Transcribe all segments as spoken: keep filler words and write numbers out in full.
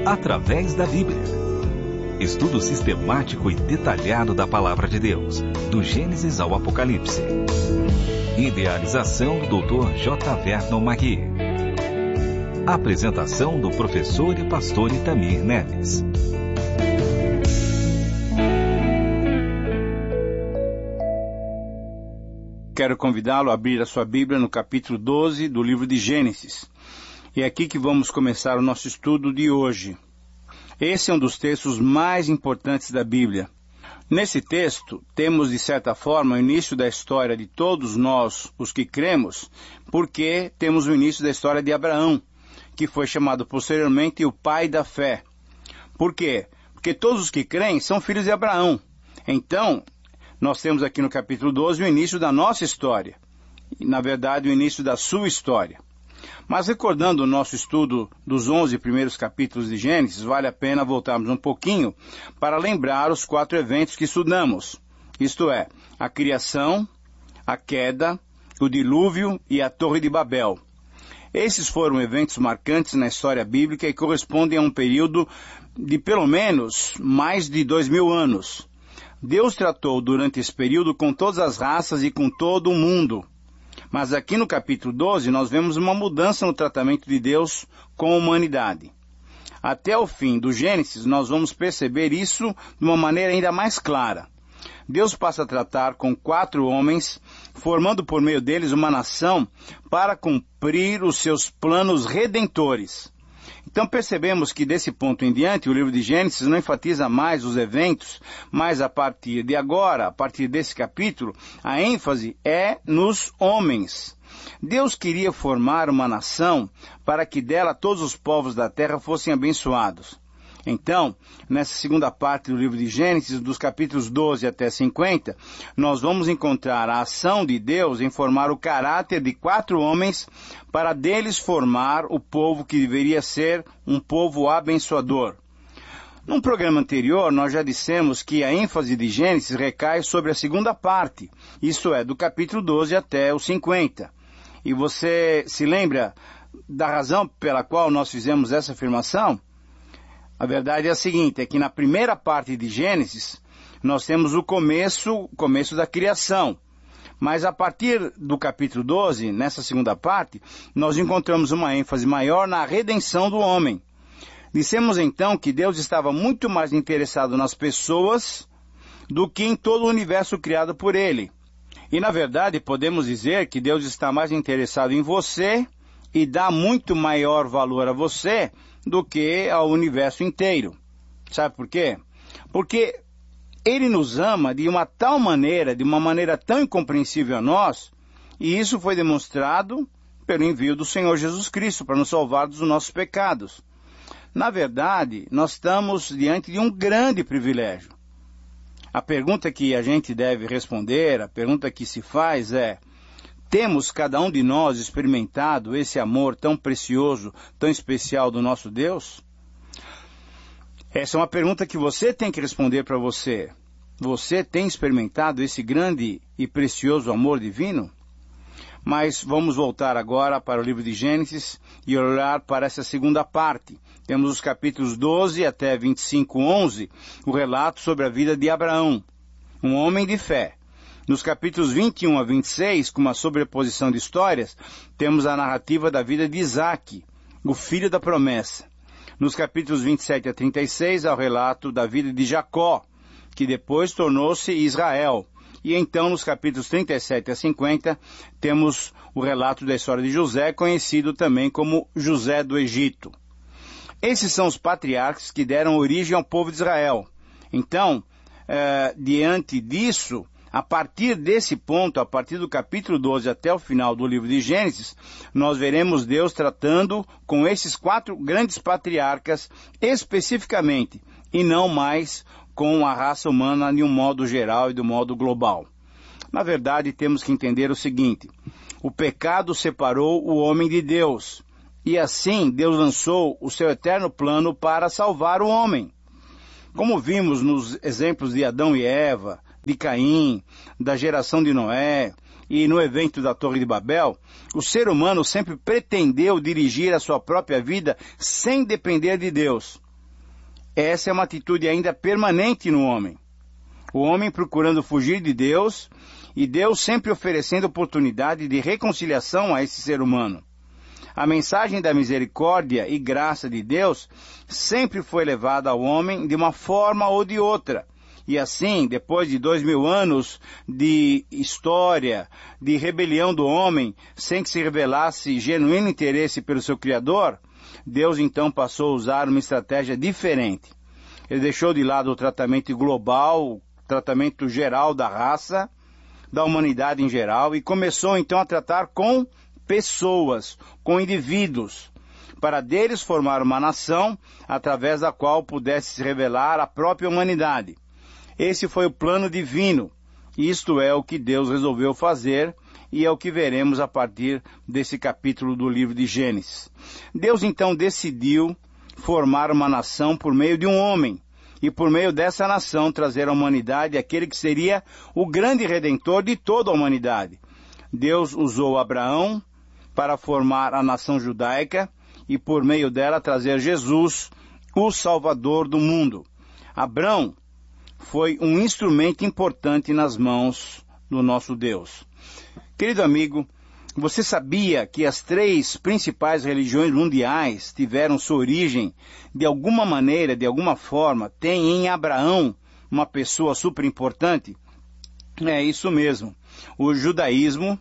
através da Bíblia. Estudo sistemático e detalhado da Palavra de Deus, do Gênesis ao Apocalipse. Idealização do doutor J. Vernon Magui. Apresentação do professor e pastor Itamir Neves. Quero convidá-lo a abrir a sua Bíblia no capítulo doze do livro de Gênesis. E é aqui que vamos começar o nosso estudo de hoje. Esse é um dos textos mais importantes da Bíblia. Nesse texto, temos de certa forma o início da história de todos nós, os que cremos, porque temos o início da história de Abraão, que foi chamado posteriormente o pai da fé. Por quê? Porque todos os que creem são filhos de Abraão. Então, nós temos aqui no capítulo doze o início da nossa história. E, na verdade, o início da sua história. Mas recordando o nosso estudo dos onze primeiros capítulos de Gênesis, vale a pena voltarmos um pouquinho para lembrar os quatro eventos que estudamos. Isto é, a criação, a queda, o dilúvio e a Torre de Babel. Esses foram eventos marcantes na história bíblica e correspondem a um período de pelo menos mais de dois mil anos. Deus tratou durante esse período com todas as raças e com todo o mundo. Mas aqui no capítulo doze nós vemos uma mudança no tratamento de Deus com a humanidade. Até o fim do Gênesis nós vamos perceber isso de uma maneira ainda mais clara. Deus passa a tratar com quatro homens, formando por meio deles uma nação para cumprir os seus planos redentores. Então percebemos que desse ponto em diante o livro de Gênesis não enfatiza mais os eventos, mas a partir de agora, a partir desse capítulo, a ênfase é nos homens. Deus queria formar uma nação para que dela todos os povos da terra fossem abençoados. Então, nessa segunda parte do livro de Gênesis, dos capítulos doze até cinquenta, nós vamos encontrar a ação de Deus em formar o caráter de quatro homens para deles formar o povo que deveria ser um povo abençoador. Num programa anterior, nós já dissemos que a ênfase de Gênesis recai sobre a segunda parte, isto é, do capítulo doze até o cinquenta. E você se lembra da razão pela qual nós fizemos essa afirmação? A verdade é a seguinte, é que na primeira parte de Gênesis, nós temos o começo, o começo da criação. Mas a partir do capítulo doze, nessa segunda parte, nós encontramos uma ênfase maior na redenção do homem. Dissemos então que Deus estava muito mais interessado nas pessoas do que em todo o universo criado por Ele. E na verdade podemos dizer que Deus está mais interessado em você e dá muito maior valor a você do que ao universo inteiro. Sabe por quê? Porque Ele nos ama de uma tal maneira, de uma maneira tão incompreensível a nós, e isso foi demonstrado pelo envio do Senhor Jesus Cristo para nos salvar dos nossos pecados. Na verdade, nós estamos diante de um grande privilégio. A pergunta que a gente deve responder, a pergunta que se faz é: temos cada um de nós experimentado esse amor tão precioso, tão especial do nosso Deus? Essa é uma pergunta que você tem que responder para você. Você tem experimentado esse grande e precioso amor divino? Mas vamos voltar agora para o livro de Gênesis e olhar para essa segunda parte. Temos os capítulos doze até vinte e cinco, onze, o relato sobre a vida de Abraão, um homem de fé. Nos capítulos vinte e um a vinte e seis, com uma sobreposição de histórias, temos a narrativa da vida de Isaque, o filho da promessa. Nos capítulos vinte e sete a trinta e seis, há o relato da vida de Jacó, que depois tornou-se Israel. E então, nos capítulos trinta e sete a cinquenta, temos o relato da história de José, conhecido também como José do Egito. Esses são os patriarcas que deram origem ao povo de Israel. Então, eh, diante disso, a partir desse ponto, a partir do capítulo doze até o final do livro de Gênesis, nós veremos Deus tratando com esses quatro grandes patriarcas especificamente, e não mais com a raça humana de um modo geral e de um modo global. Na verdade, temos que entender o seguinte: o pecado separou o homem de Deus, e assim Deus lançou o seu eterno plano para salvar o homem. Como vimos nos exemplos de Adão e Eva, de Caim, da geração de Noé e no evento da Torre de Babel, o ser humano sempre pretendeu dirigir a sua própria vida sem depender de Deus. Essa é uma atitude ainda permanente no homem. O homem procurando fugir de Deus e Deus sempre oferecendo oportunidade de reconciliação a esse ser humano. A mensagem da misericórdia e graça de Deus sempre foi levada ao homem de uma forma ou de outra. E assim, depois de dois mil anos de história, de rebelião do homem, sem que se revelasse genuíno interesse pelo seu Criador, Deus então passou a usar uma estratégia diferente. Ele deixou de lado o tratamento global, o tratamento geral da raça, da humanidade em geral, e começou então a tratar com pessoas, com indivíduos, para deles formar uma nação através da qual pudesse se revelar a própria humanidade. Esse foi o plano divino, e isto é o que Deus resolveu fazer, e é o que veremos a partir desse capítulo do livro de Gênesis. Deus então decidiu formar uma nação por meio de um homem, e por meio dessa nação trazer à humanidade aquele que seria o grande redentor de toda a humanidade. Deus usou Abraão para formar a nação judaica, e por meio dela trazer Jesus, o Salvador do mundo. Abraão foi um instrumento importante nas mãos do nosso Deus. Querido amigo, você sabia que as três principais religiões mundiais tiveram sua origem, de alguma maneira, de alguma forma, tem em Abraão uma pessoa super importante? É isso mesmo. O judaísmo,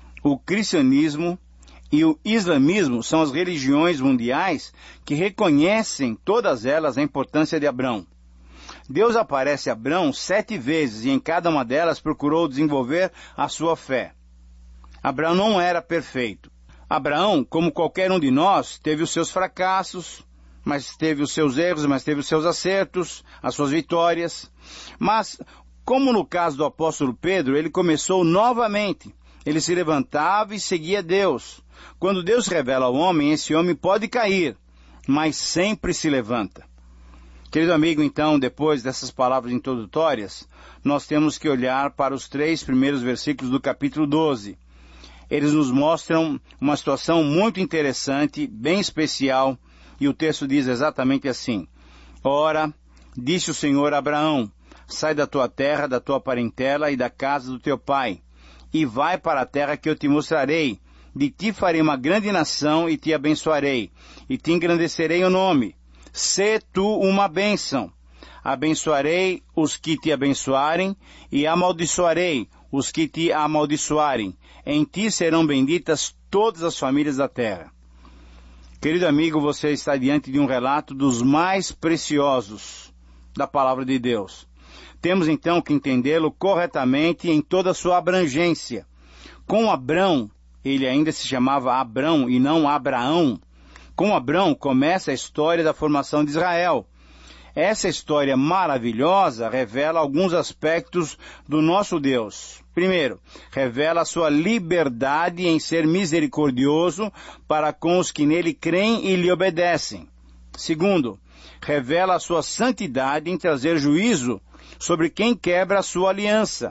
o cristianismo e o islamismo são as religiões mundiais que reconhecem todas elas a importância de Abraão. Deus aparece a Abraão sete vezes e em cada uma delas procurou desenvolver a sua fé. Abraão não era perfeito. Abraão, como qualquer um de nós, teve os seus fracassos, mas teve os seus erros, mas teve os seus acertos, as suas vitórias. Mas, como no caso do apóstolo Pedro, ele começou novamente. Ele se levantava e seguia Deus. Quando Deus revela ao homem, esse homem pode cair, mas sempre se levanta. Querido amigo, então, depois dessas palavras introdutórias, nós temos que olhar para os três primeiros versículos do capítulo doze. Eles nos mostram uma situação muito interessante, bem especial, e o texto diz exatamente assim: Ora, disse o Senhor a Abraão, sai da tua terra, da tua parentela e da casa do teu pai, e vai para a terra que eu te mostrarei. De ti farei uma grande nação e te abençoarei, e te engrandecerei o nome. Sê tu uma bênção. Abençoarei os que te abençoarem, e amaldiçoarei os que te amaldiçoarem. Em ti serão benditas todas as famílias da terra. Querido amigo, você está diante de um relato dos mais preciosos da palavra de Deus. Temos então que entendê-lo corretamente em toda a sua abrangência. Com Abrão, ele ainda se chamava Abrão e não Abraão. Com Abrão começa a história da formação de Israel. Essa história maravilhosa revela alguns aspectos do nosso Deus. Primeiro, revela a sua liberdade em ser misericordioso para com os que nele creem e lhe obedecem. Segundo, revela a sua santidade em trazer juízo sobre quem quebra a sua aliança.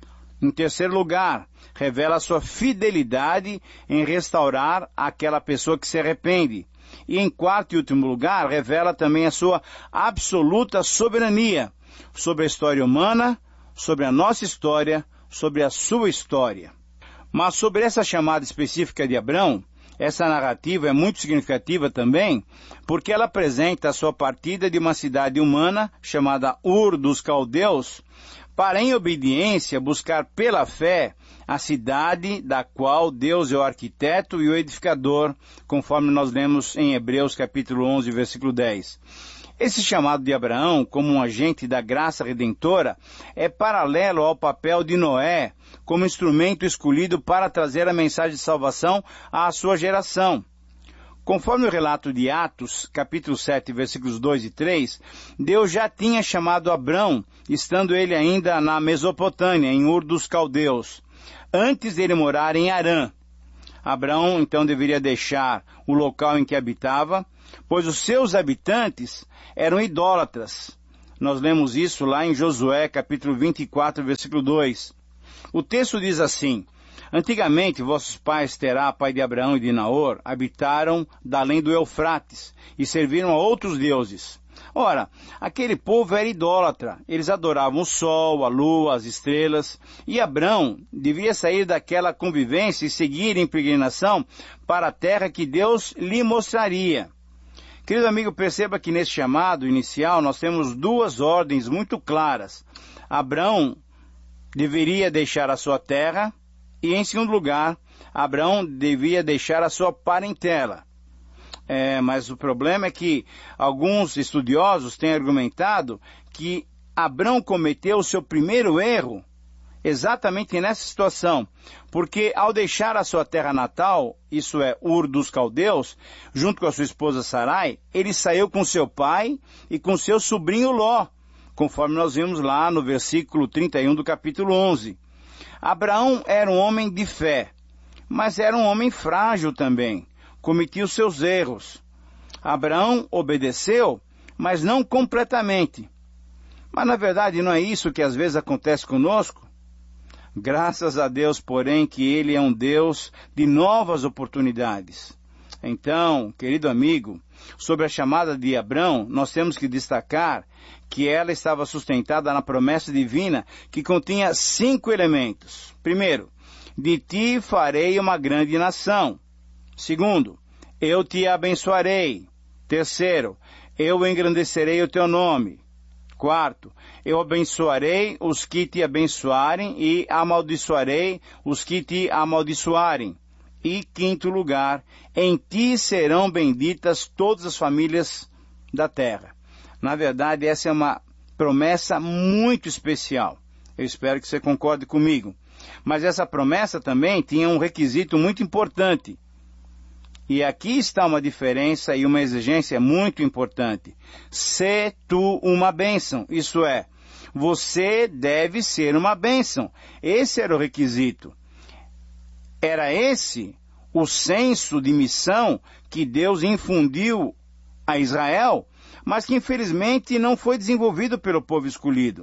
Em terceiro lugar, revela a sua fidelidade em restaurar aquela pessoa que se arrepende. E em quarto e último lugar, revela também a sua absoluta soberania sobre a história humana, sobre a nossa história, sobre a sua história. Mas sobre essa chamada específica de Abrão, essa narrativa é muito significativa também, porque ela apresenta a sua partida de uma cidade humana, chamada Ur dos Caldeus, para, em obediência, buscar pela fé a cidade da qual Deus é o arquiteto e o edificador, conforme nós lemos em Hebreus capítulo onze, versículo dez. Esse chamado de Abraão como um agente da graça redentora é paralelo ao papel de Noé como instrumento escolhido para trazer a mensagem de salvação à sua geração. Conforme o relato de Atos, capítulo sete, versículos dois e três, Deus já tinha chamado Abrão, estando ele ainda na Mesopotâmia, em Ur dos Caldeus, antes dele morar em Harã. Abraão, então, deveria deixar o local em que habitava, pois os seus habitantes eram idólatras. Nós lemos isso lá em Josué, capítulo vinte e quatro, versículo dois. O texto diz assim: Antigamente, vossos pais, Terá, pai de Abraão e de Naor, habitaram da além do Eufrates e serviram a outros deuses. Ora, aquele povo era idólatra, eles adoravam o sol, a lua, as estrelas, e Abrão devia sair daquela convivência e seguir em peregrinação para a terra que Deus lhe mostraria. Querido amigo, perceba que nesse chamado inicial nós temos duas ordens muito claras. Abrão deveria deixar a sua terra e, em segundo lugar, Abrão devia deixar a sua parentela. É, mas o problema é que alguns estudiosos têm argumentado que Abrão cometeu o seu primeiro erro exatamente nessa situação, porque ao deixar a sua terra natal, isso é, Ur dos Caldeus, junto com a sua esposa Sarai, ele saiu com seu pai e com seu sobrinho Ló, conforme nós vimos lá no versículo trinta e um do capítulo onze. Abraão era um homem de fé, mas era um homem frágil também, cometia os seus erros. Abraão obedeceu, mas não completamente. Mas na verdade não é isso que às vezes acontece conosco? Graças a Deus, porém, que Ele é um Deus de novas oportunidades. Então, querido amigo, sobre a chamada de Abrão, nós temos que destacar que ela estava sustentada na promessa divina que continha cinco elementos. Primeiro, de ti farei uma grande nação. Segundo, eu te abençoarei. Terceiro, eu engrandecerei o teu nome. Quarto, eu abençoarei os que te abençoarem e amaldiçoarei os que te amaldiçoarem. E quinto lugar, em ti serão benditas todas as famílias da terra. Na verdade, essa é uma promessa muito especial. Eu espero que você concorde comigo. Mas essa promessa também tinha um requisito muito importante. E aqui está uma diferença e uma exigência muito importante. Sê tu uma bênção, isso é, você deve ser uma bênção. Esse era o requisito. Era esse o senso de missão que Deus infundiu a Israel, mas que infelizmente não foi desenvolvido pelo povo escolhido.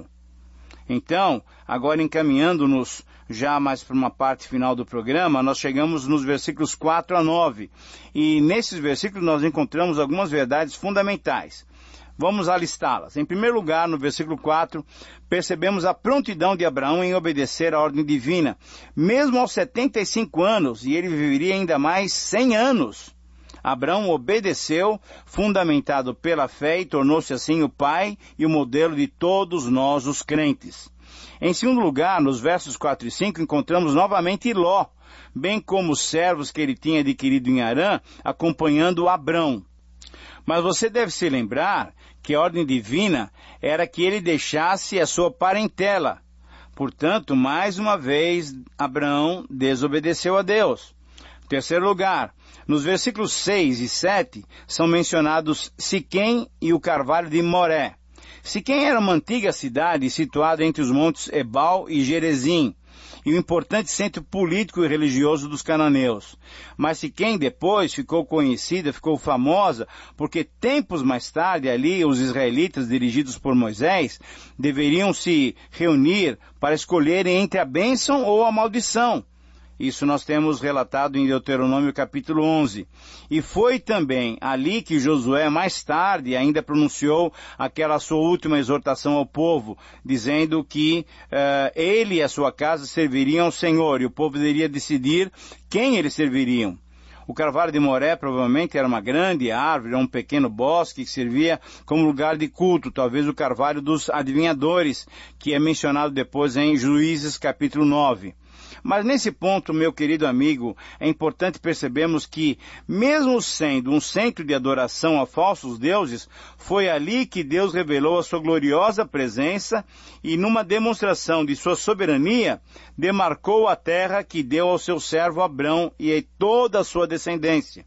Então, agora encaminhando-nos já mais para uma parte final do programa, nós chegamos nos versículos quatro a nove. E nesses versículos nós encontramos algumas verdades fundamentais. Vamos alistá-las. Em primeiro lugar, no versículo quatro, percebemos a prontidão de Abraão em obedecer à ordem divina, mesmo aos setenta e cinco anos, e ele viveria ainda mais cem anos. Abraão obedeceu, fundamentado pela fé, e tornou-se assim o pai e o modelo de todos nós, os crentes. Em segundo lugar, nos versos quatro e cinco, encontramos novamente Ló, bem como os servos que ele tinha adquirido em Harã, acompanhando Abrão. Mas você deve se lembrar que a ordem divina era que ele deixasse a sua parentela. Portanto, mais uma vez, Abraão desobedeceu a Deus. Em terceiro lugar, nos versículos seis e sete, são mencionados Siquém e o carvalho de Moré. Siquém era uma antiga cidade situada entre os montes Ebal e Gerezim, e um importante centro político e religioso dos cananeus. Mas Siquém depois ficou conhecida, ficou famosa, porque tempos mais tarde ali os israelitas, dirigidos por Moisés, deveriam se reunir para escolherem entre a bênção ou a maldição. Isso nós temos relatado em Deuteronômio capítulo onze. E foi também ali que Josué mais tarde ainda pronunciou aquela sua última exortação ao povo, dizendo que uh, ele e a sua casa serviriam ao Senhor, e o povo deveria decidir quem eles serviriam. O carvalho de Moré provavelmente era uma grande árvore, era um pequeno bosque que servia como lugar de culto, talvez o carvalho dos adivinhadores, que é mencionado depois em Juízes capítulo nove. Mas nesse ponto, meu querido amigo, é importante percebermos que, mesmo sendo um centro de adoração a falsos deuses, foi ali que Deus revelou a sua gloriosa presença e, numa demonstração de sua soberania, demarcou a terra que deu ao seu servo Abrão e a toda a sua descendência.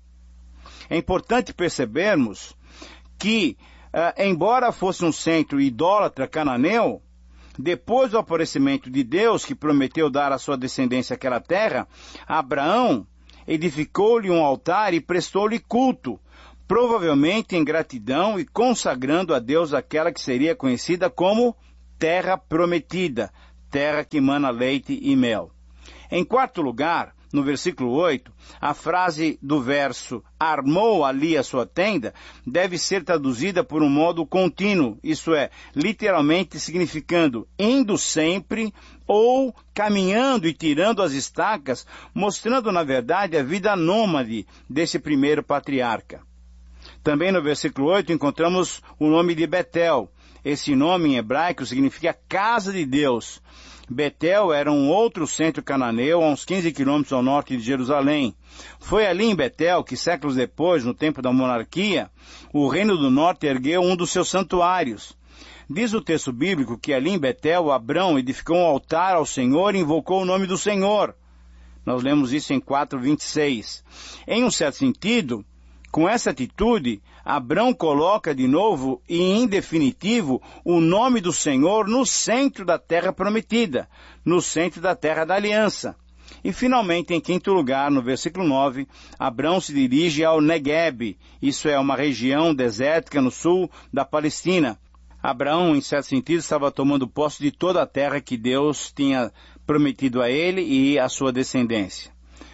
É importante percebermos que, uh, embora fosse um centro idólatra cananeu, depois do aparecimento de Deus, que prometeu dar à sua descendência aquela terra, Abraão edificou-lhe um altar e prestou-lhe culto, provavelmente em gratidão e consagrando a Deus aquela que seria conhecida como terra prometida, terra que emana leite e mel. Em quarto lugar, no versículo oito, a frase do verso armou ali a sua tenda deve ser traduzida por um modo contínuo, isto é, literalmente significando indo sempre ou caminhando e tirando as estacas, mostrando na verdade a vida nômade desse primeiro patriarca. Também no versículo oito encontramos o nome de Betel. Esse nome em hebraico significa casa de Deus. Betel era um outro centro cananeu a uns quinze quilômetros ao norte de Jerusalém. Foi ali em Betel que séculos depois, no tempo da monarquia, o reino do norte ergueu um dos seus santuários. Diz o texto bíblico que ali em Betel, Abrão edificou um altar ao Senhor e invocou o nome do Senhor. Nós lemos isso em quatro, vinte e seis. Em um certo sentido, com essa atitude, Abrão coloca de novo e em definitivo o nome do Senhor no centro da terra prometida, no centro da terra da aliança. E finalmente, em quinto lugar, no versículo nove, Abrão se dirige ao Negueb, isso é uma região desértica no sul da Palestina. Abraão, em certo sentido, estava tomando posse de toda a terra que Deus tinha prometido a ele e à sua descendência.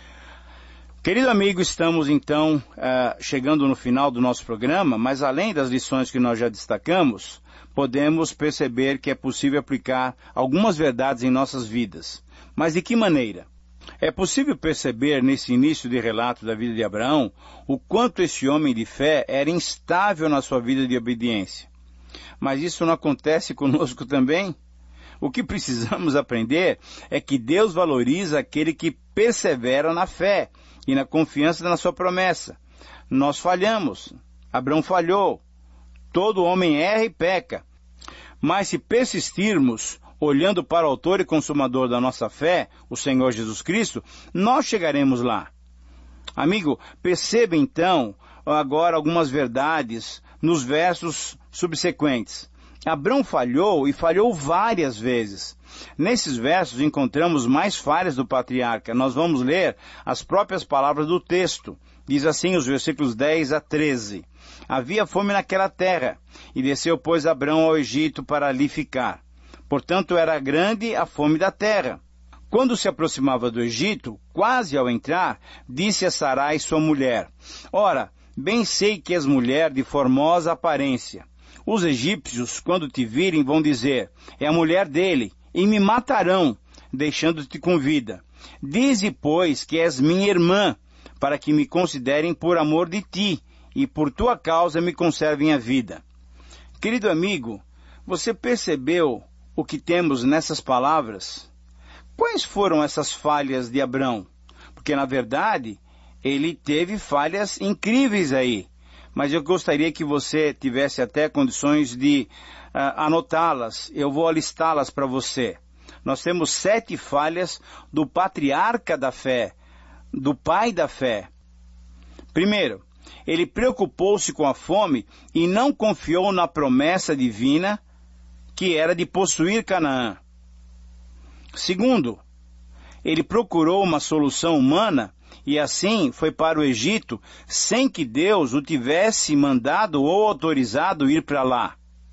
Querido amigo, estamos então uh, chegando no final do nosso programa, mas além das lições que nós já destacamos, podemos perceber que é possível aplicar algumas verdades em nossas vidas. Mas de que maneira? É possível perceber nesse início de relato da vida de Abraão o quanto esse homem de fé era instável na sua vida de obediência. Mas isso não acontece conosco também? O que precisamos aprender é que Deus valoriza aquele que persevera na fé e na confiança na sua promessa. Nós falhamos. Abraão falhou. Todo homem erra e peca. Mas se persistirmos, olhando para o autor e consumador da nossa fé, o Senhor Jesus Cristo, nós chegaremos lá. Amigo, perceba então agora algumas verdades nos versos subsequentes. Abrão falhou e falhou várias vezes. Nesses versos encontramos mais falhas do patriarca. Nós vamos ler as próprias palavras do texto. Diz assim os versículos dez a treze. Havia fome naquela terra, e desceu, pois, Abrão ao Egito para ali ficar. Portanto, era grande a fome da terra. Quando se aproximava do Egito, quase ao entrar, disse a Sarai, sua mulher: Ora, bem sei que és mulher de formosa aparência. Os egípcios, quando te virem, vão dizer: é a mulher dele, e me matarão, deixando-te com vida. Dize, pois, que és minha irmã, para que me considerem por amor de ti, e por tua causa me conservem a vida. Querido amigo, você percebeu o que temos nessas palavras? Quais foram essas falhas de Abrão? Porque, na verdade, ele teve falhas incríveis aí. Mas eu gostaria que você tivesse até condições de uh, anotá-las. Eu vou alistá-las para você. Nós temos sete falhas do patriarca da fé, do pai da fé. Primeiro, ele preocupou-se com a fome e não confiou na promessa divina que era de possuir Canaã. Segundo, ele procurou uma solução humana e assim foi para o Egito sem que Deus o tivesse mandado ou autorizado ir para lá.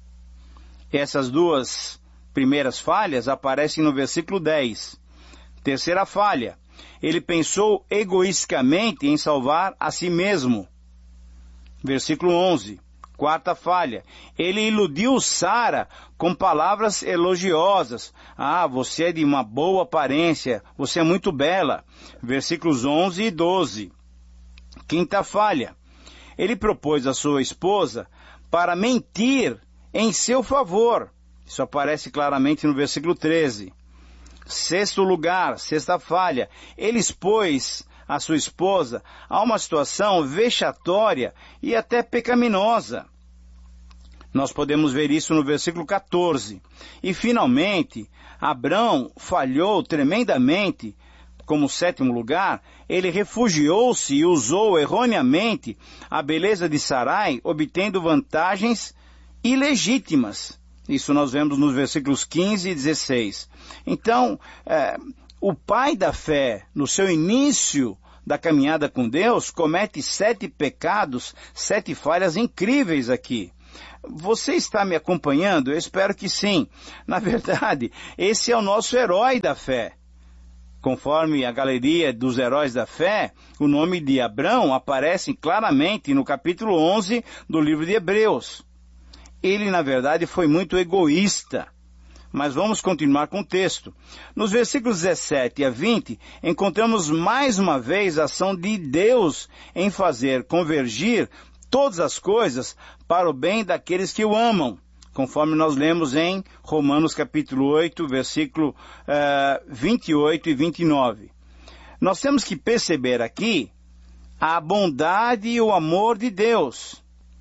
Essas duas primeiras falhas aparecem no versículo dez. Terceira falha, ele pensou egoisticamente em salvar a si mesmo. Versículo onze. Quarta falha, ele iludiu Sara com palavras elogiosas. Ah, você é de uma boa aparência, você é muito bela. Versículos onze e doze. Quinta falha, ele propôs a sua esposa para mentir em seu favor. Isso aparece claramente no versículo treze. Sexto lugar, sexta falha, ele expôs a sua esposa a uma situação vexatória e até pecaminosa. Nós podemos ver isso no versículo quatorze. E finalmente, Abrão falhou tremendamente. Como sétimo lugar, ele refugiou-se e usou erroneamente a beleza de Sarai, obtendo vantagens ilegítimas. Isso nós vemos nos versículos quinze e dezesseis. Então, é, o pai da fé, no seu início da caminhada com Deus, comete sete pecados, sete falhas incríveis aqui. Você está me acompanhando? Eu espero que sim. Na verdade, esse é o nosso herói da fé. Conforme a galeria dos heróis da fé, o nome de Abrão aparece claramente no capítulo onze do livro de Hebreus. Ele, na verdade, foi muito egoísta. Mas vamos continuar com o texto. Nos versículos dezessete a vinte, encontramos mais uma vez a ação de Deus em fazer convergir todas as coisas para o bem daqueles que o amam, conforme nós lemos em Romanos capítulo oito, versículo uh, vinte e oito e vinte e nove. Nós temos que perceber aqui a bondade e o amor de Deus.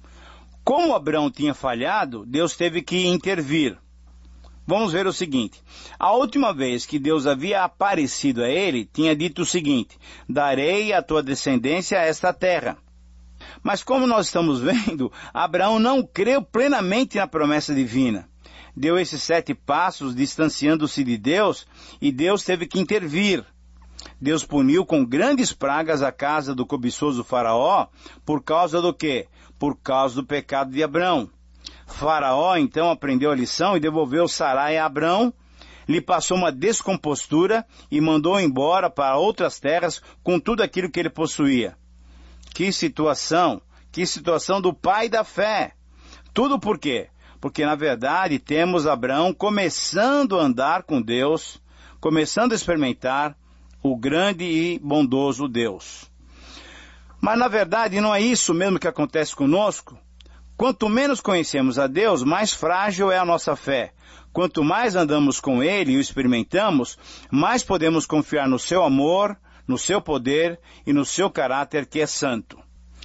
Como Abrão tinha falhado, Deus teve que intervir. Vamos ver o seguinte. A última vez que Deus havia aparecido a ele, tinha dito o seguinte: darei à tua descendência esta terra. Mas como nós estamos vendo, Abraão não creu plenamente na promessa divina. Deu esses sete passos distanciando-se de Deus e Deus teve que intervir. Deus puniu com grandes pragas a casa do cobiçoso faraó por causa do quê? Por causa do pecado de Abrão. Faraó então aprendeu a lição e devolveu Sarai a Abrão, lhe passou uma descompostura e mandou embora para outras terras com tudo aquilo que ele possuía. Que situação, que situação do pai da fé. Tudo por quê? Porque na verdade temos Abrão começando a andar com Deus, começando a experimentar o grande e bondoso Deus. Mas na verdade não é isso mesmo que acontece conosco? Quanto menos conhecemos a Deus, mais frágil é a nossa fé. Quanto mais andamos com Ele e o experimentamos, mais podemos confiar no seu amor, no seu poder e no seu caráter que é santo.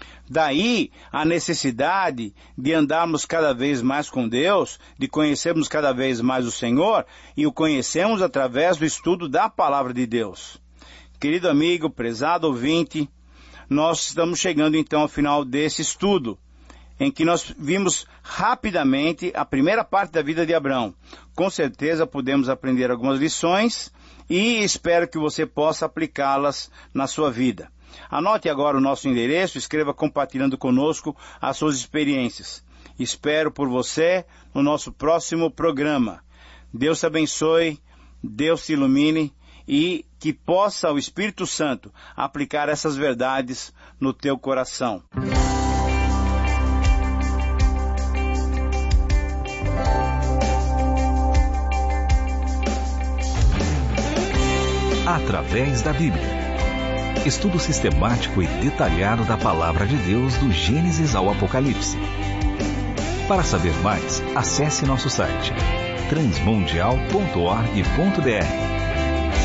Daí a necessidade de andarmos cada vez mais com Deus, de conhecermos cada vez mais o Senhor, e o conhecemos através do estudo da Palavra de Deus. Querido amigo, prezado ouvinte, nós estamos chegando então ao final desse estudo, em que nós vimos rapidamente a primeira parte da vida de Abrão. Com certeza podemos aprender algumas lições e espero que você possa aplicá-las na sua vida. Anote agora o nosso endereço, escreva compartilhando conosco as suas experiências. Espero por você no nosso próximo programa. Deus te abençoe, Deus te ilumine e que possa o Espírito Santo aplicar essas verdades no teu coração. Através da Bíblia. Estudo sistemático e detalhado da Palavra de Deus do Gênesis ao Apocalipse. Para saber mais, acesse nosso site transmundial ponto org ponto br.